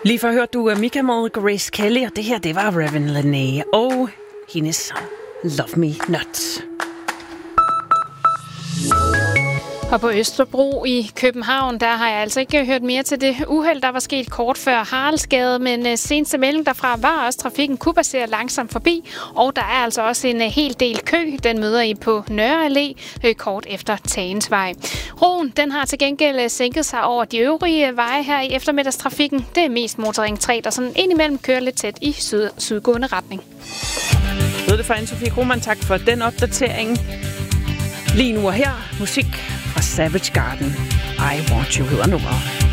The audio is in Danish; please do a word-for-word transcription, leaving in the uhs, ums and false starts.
Lige før hørte du Mika med Grace Kelly, og det her, det var Raven Lenae og hendes Love Me Not. Og på Østerbro i København, der har jeg altså ikke hørt mere til det uheld, der var sket kort før Haraldsgade, men seneste melding derfra var også, at trafikken kunne passere langsomt forbi, og der er altså også en hel del kø. Den møder I på Nørre Allé kort efter Tagensvej. Roen, den har til gengæld sænket sig over de øvrige veje her i eftermiddagstrafikken. Det er mest motorring tre, der sådan indimellem kører lidt tæt i syd- sydgående retning. Ved det fra Anne-Sophie Krohmann, tak for den opdatering. Lige nu og her, musik fra Savage Garden. I Want You hedder nummeret.